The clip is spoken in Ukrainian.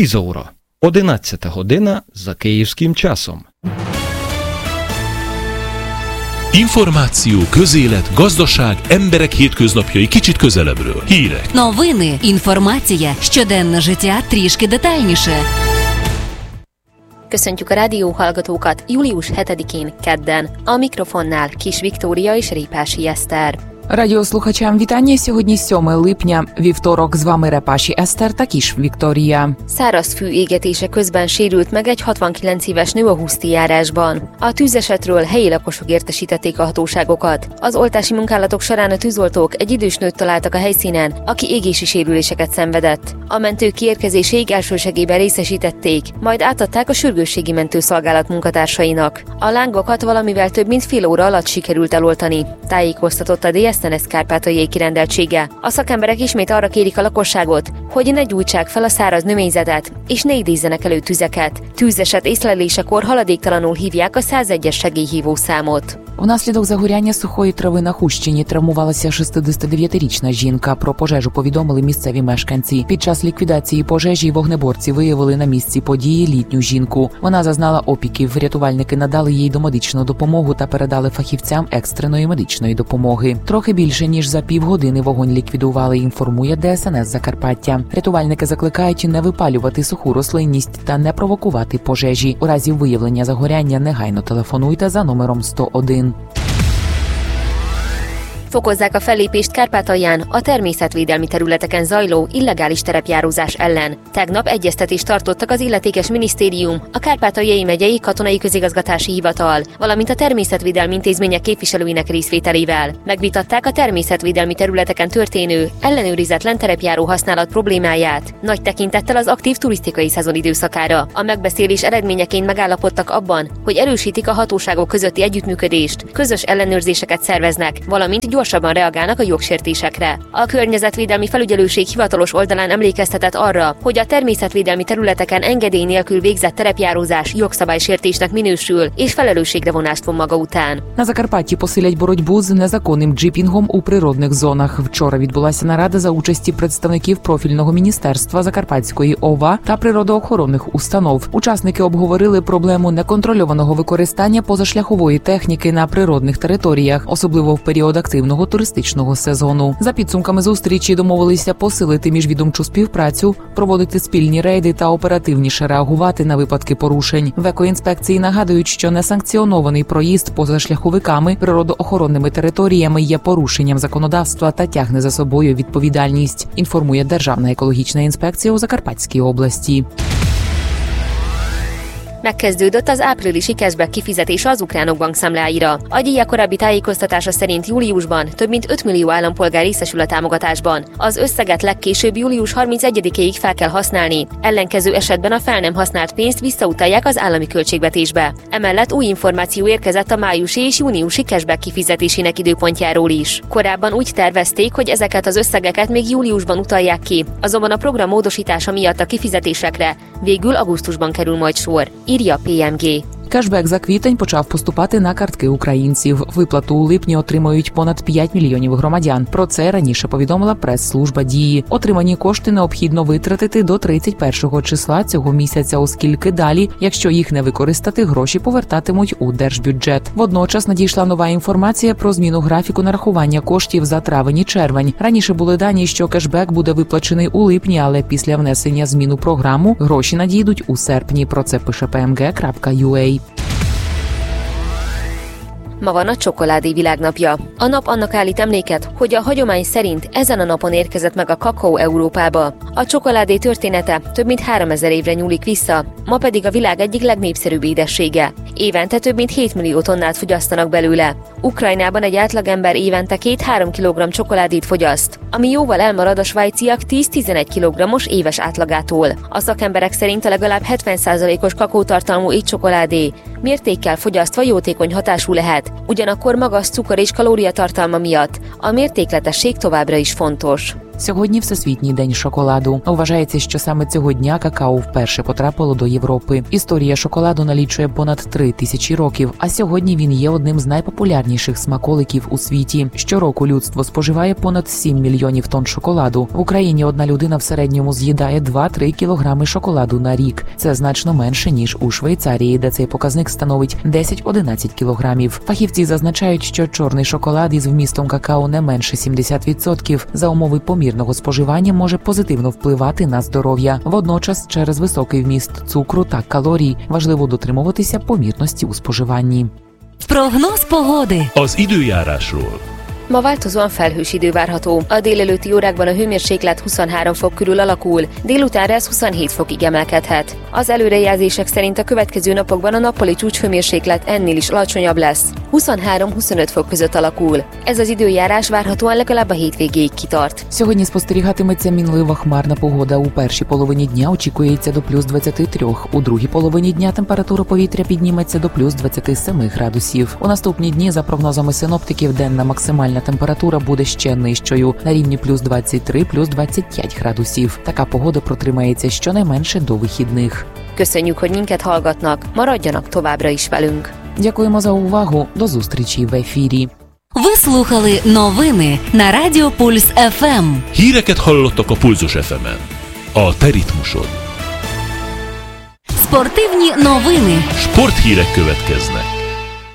10 óra. 11 година за київським часом. Információ, közélet, gazdaság, emberek hétköznapjai kicsit közelebbről. Hírek. Новини, інформація, щоденне життя трішки детальніше. Köszöntjük a rádióhallgatókat július 7-én kedden. A mikrofonnál Kis Viktória és Répási Eszter. Радіослухачам вітання. Сьогодні 7 lipня, вівторок. З вами Репаші Eszter та Kis Viktória. Száraz fű égetése közben sérült meg egy 69 éves nő a Huszti járásban. A tűzesetről helyi lakosok értesítették a hatóságokat. Az oltási munkálatok során a tűzoltók egy idős nőt találtak a helyszínen, aki égési sérüléseket szenvedett. A mentők kiérkezéséig elsősegélyben részesítették, majd átadták a sürgősségi mentőszolgálat munkatársainak. A lángokat valamivel több mint fél óra alatt sikerült eloltani, tájékoztatott a DSNS Kárpátaljai kirendeltsége. A szakemberek ismét arra kérik a lakosságot, hogy ne gyújtsák fel a száraz növényzetet, és ne idézzenek elő tüzeket. Tűzeset észlelésekor haladéktalanul hívják a 101-es segélyhívó számot. Внаслідок загоряння сухої трави на Хустщині травмувалася 69-річна жінка. Про пожежу повідомили місцеві мешканці. Під час ліквідації пожежі вогнеборці виявили на місці події літню жінку. Вона зазнала опіків. Рятувальники надали їй домедичну допомогу та передали фахівцям екстреної медичної допомоги. Трохи більше ніж за півгодини вогонь ліквідували, інформує ДСНС Закарпаття. Рятувальники закликають не випалювати суху рослинність та не провокувати пожежі. У разі виявлення загоряння негайно телефонуйте за номером 101. Fokozzák a fellépést Kárpátalján a természetvédelmi területeken zajló illegális terepjárózás ellen. Tegnap egyeztetést tartottak az illetékes minisztérium, a Kárpátaljai megyei katonai közigazgatási hivatal, valamint a természetvédelmi intézmények képviselőinek részvételével. Megvitatták a természetvédelmi területeken történő, ellenőrizetlen terepjáró használat problémáját, nagy tekintettel az aktív turisztikai szezon időszakára. A megbeszélés eredményeként megállapodtak abban, hogy erősítik a hatóságok közötti együttműködést, közös ellenőrzéseket szerveznek, valamint gyorsabban reagálnak a jogsértésekre. A Környezetvédelmi Felügyelőség hivatalos oldalán emlékeztetett arra, hogy a természetvédelmi területeken engedély nélkül végzett terepjárózás jogszabálysértésnek minősül, és felelősségre vonást von maga után. На Закарпатті посилять боротьбу з незаконним джипінгом у природних зонах. Вчора відбулася нарада за участі представників профільного міністерства, Закарпатської ОВА та природоохоронних установ. Учасники обговорили проблему неконтрольованого використання позашляхової техніки на природних територіях, особливо в період активного туристичного сезону. За підсумками зустрічі домовилися посилити міжвідомчу співпрацю, проводити спільні рейди та оперативніше реагувати на випадки порушень. В екоінспекції нагадують, що несанкціонований проїзд поза шляховиками природоохоронними територіями є порушенням законодавства та tягне за собою відповідальність, інформує Державна екологічна інспекція у Закарпатській області. Megkezdődött az áprilisi cashback kifizetése az ukránok bankszámláira. A díjak korábbi tájékoztatása szerint júliusban több mint 5 millió állampolgár részesül a támogatásban. Az összeget legkésőbb július 31-ig fel kell használni. Ellenkező esetben a fel nem használt pénzt visszautalják az állami költségvetésbe. Emellett új információ érkezett a májusi és júniusi cashback kifizetésének időpontjáról is. Korábban úgy tervezték, hogy ezeket az összegeket még júliusban utalják ki, azonban a program módosítása miatt a kifizetésekre végül augusztusban kerül majd sor, írja PMG. Кешбек за квітень почав поступати на картки українців. Виплату у липні отримають понад 5 мільйонів громадян. Про це раніше повідомила прес-служба Дії. Отримані кошти необхідно витратити до 31 числа цього місяця, оскільки далі, якщо їх не використати, гроші повертатимуть у держбюджет. Водночас надійшла нова інформація про зміну графіку нарахування коштів за травень і червень. Раніше були дані, що кешбек буде виплачений у липні, але після внесення змін у програму гроші надійдуть у серпні. Про це пише pmg.ua. Ma van a csokoládé világnapja. A nap annak állít emléket, hogy a hagyomány szerint ezen a napon érkezett meg a kakaó Európába. A csokoládé története több mint 3000 évre nyúlik vissza, ma pedig a világ egyik legnépszerűbb édessége. Évente több mint 7 millió tonnát fogyasztanak belőle. Ukrajnában egy átlagember évente 2-3 kg csokoládét fogyaszt, ami jóval elmarad a svájciak 10-11 kg-os éves átlagától. A szakemberek szerint a legalább 70%-os kakaótartalmú étcsokoládé mértékkel fogyasztva jótékony hatású lehet, ugyanakkor magas cukor és kalóriatartalma miatt a mértékletesség továbbra is fontos. Сьогодні Всесвітній день шоколаду. Вважається, що саме цього дня какао вперше потрапило до Європи. Історія шоколаду налічує понад 3000 років, а сьогодні він є одним з найпопулярніших смаколиків у світі. Щороку людство споживає понад 7 мільйонів тонн шоколаду. В Україні одна людина в середньому з'їдає 2-3 кілограми шоколаду на рік. Це значно менше, ніж у Швейцарії, де цей показник становить 10-11 кілограмів. Фахівці зазначають, що чорний шоколад із вмістом какао не менше 70% за умови помірного споживання може позитивно впливати на здоров'я. Водночас, через високий вміст цукру та калорій важливо дотримуватися помірності у споживанні. Прогноз pogody. Az időjárásról. Ma változóan felhős idő várható. A délelőtti órákban a hőmérséklet 23 fok körül alakul, délutánra ez 27 fokig emelkedhet. Az előrejelzések szerint a következő napokban a nappali csúcshőmérséklet ennél is alacsonyabb lesz. 23-25 fok között alakul. Ez az időjárás várhatóan legalább a hétvégéig kitart. Сьогодні спостерігатиметься мінлива хмарна погода. У першій половині дня очікується до плюс 23. У другій половині дня температура повітря підніметься до плюс 27 градусів. У наступні дні, за прогнозами синоптиків, денна максимальна температура буде ще нижчою, на рівні плюс 23, плюс 25 градусів. Така погода протримається щонайменше до вихідних. Köszönjük, hogy minket hallgatnak, maradjanak továbbra is velünk. Дякуємо за увагу. До зустрічі в ефірі. Ви слухали новини на Радіо Пульс ФМ. Híreket hallottak a Pulzus FM-en. A te ritmusod. Спортивні новини. Sporthírek következnek.